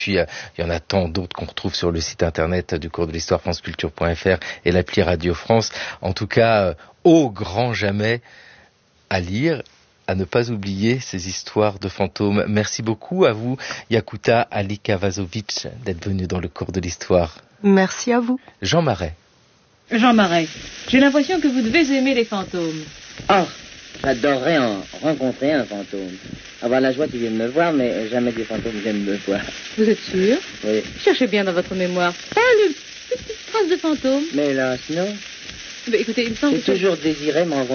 Puis il y en a tant d'autres qu'on retrouve sur le site internet du cours de l'histoire franceculture.fr et l'appli Radio France. En tout cas, au grand jamais à lire, à ne pas oublier ces histoires de fantômes. Merci beaucoup à vous, Yakuta Alikavazovic, d'être venu dans le cours de l'histoire. Merci à vous. Jean Marais. Jean Marais, j'ai l'impression que vous devez aimer les fantômes. Oh, j'adorerais en rencontrer un fantôme. Avoir la joie qu'il vienne me voir, mais jamais des fantômes viennent me voir. Vous êtes sûr? Oui. Cherchez bien dans votre mémoire. Pas une petite trace de fantôme. Mais là, sinon, Écoutez, il me semble j'ai que... toujours désiré m'envoyer